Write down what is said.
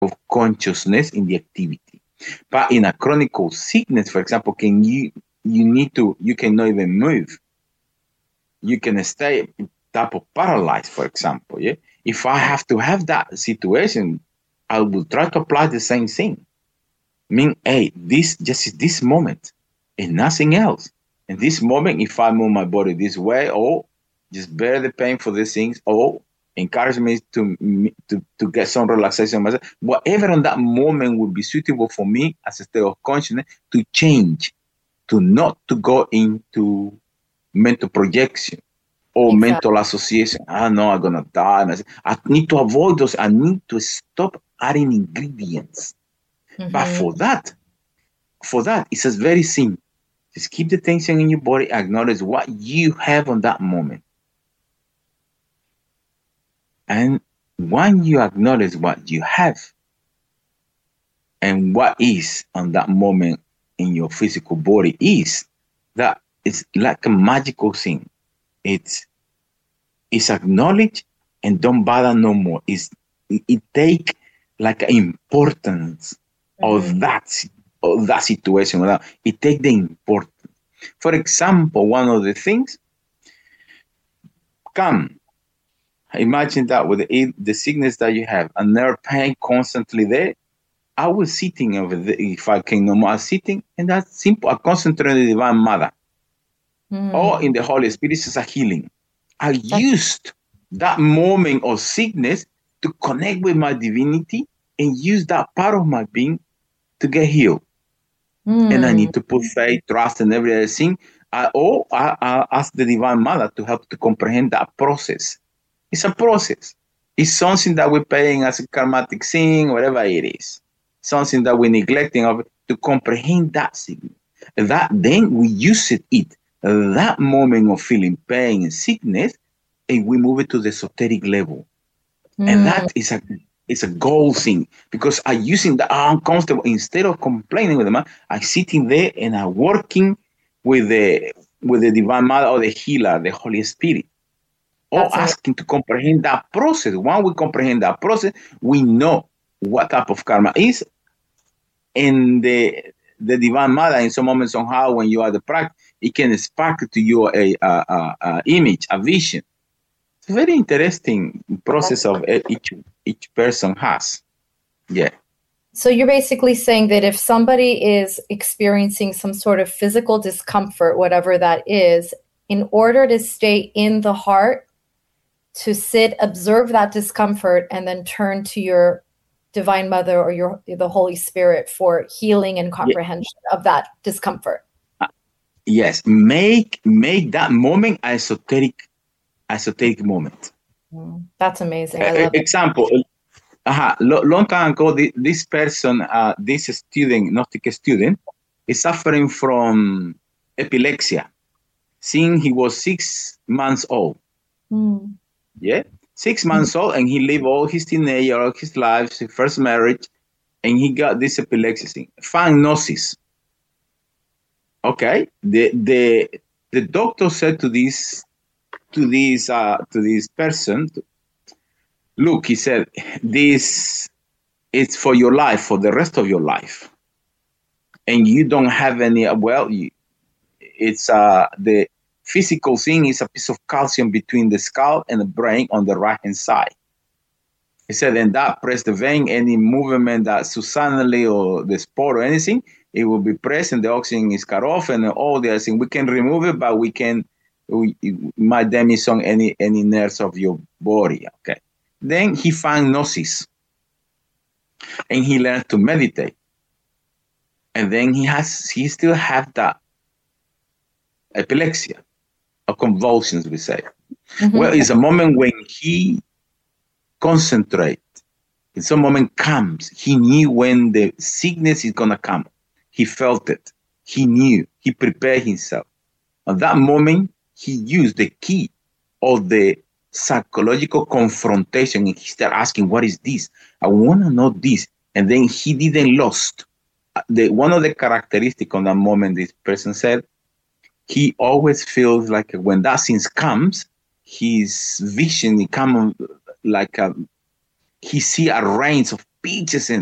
of consciousness in the activity. But in a chronic sickness, for example, you cannot even move. You can stay type of paralyzed, for example. Yeah. If I have to have that situation, I will try to apply the same thing. Mean, hey, this just is this moment and nothing else. In this moment, if I move my body this way, or just bear the pain for these things, or encourage me to get some relaxation myself, whatever on that moment would be suitable for me as a state of consciousness to change, to not to go into mental projection or mental association. I know I'm gonna die. I need to avoid those. I need to stop adding ingredients. But for that, it's just very simple. Just keep the tension in your body, acknowledge what you have on that moment. And when you acknowledge what you have and what is on that moment in your physical body is, that it's like a magical thing. It's acknowledged and don't bother no more. It take like importance of that situation. It take the importance. For example, one of the things, imagine that with the sickness that you have, and nerve pain constantly there. I was sitting over there, if I can normal sitting, and that's simple. I concentrate on the Divine Mother or in the Holy Spirit as a healing. I used that moment of sickness to connect with my divinity and use that part of my being to get healed. And I need to put faith, trust, and every other thing. I ask the Divine Mother to help to comprehend that process. It's a process. It's something that we're paying as a karmatic thing, whatever it is. Something that we're neglecting of to comprehend that sickness. That then we use it. That moment of feeling pain and sickness, and we move it to the esoteric level. And that is a goal thing, because I'm using the uncomfortable instead of complaining with them. I'm sitting there and I'm working with the Divine Mother or the healer, the Holy Spirit, or asking to comprehend that process. When we comprehend that process, we know what type of karma is, and the Divine Mother in some moments somehow when you are the practice, it can spark to you a image, a vision. It's a very interesting process of each person has. Yeah. So you're basically saying that if somebody is experiencing some sort of physical discomfort, whatever that is, in order to stay in the heart, to sit, observe that discomfort, and then turn to your Divine Mother or the Holy Spirit for healing and comprehension of that discomfort. Yes, make that moment an esoteric moment. That's amazing. I love example, long time ago, this person, this student, Gnostic student, is suffering from epilepsy since he was 6 months old. Yeah, 6 months old, and he lived all his teenage, all his life, his first marriage, and he got this epilepsy thing. Gnosis. Okay, the doctor said to this person, look, he said, this is for your life, for the rest of your life, and you don't have any. Well, it's the physical thing is a piece of calcium between the skull and the brain on the right hand side. He said, and that press the vein, any movement that suddenly or the sport or anything, it will be pressed and the oxygen is cut off and all the other thing. We can remove it, but we might damage on any nerves of your body. Okay. Then he found Gnosis and he learned to meditate. And then he still have that epilepsy or convulsions, we say. Well, it's a moment when he concentrate. In some moment comes. He knew when the sickness is gonna come. He felt it. He knew. He prepared himself. At that moment, he used the key of the psychological confrontation, and he started asking, "What is this? I want to know this." And then he didn't lost. One of the characteristics on that moment, this person said, he always feels like when that thing comes, his vision becomes like he see a range of peaches in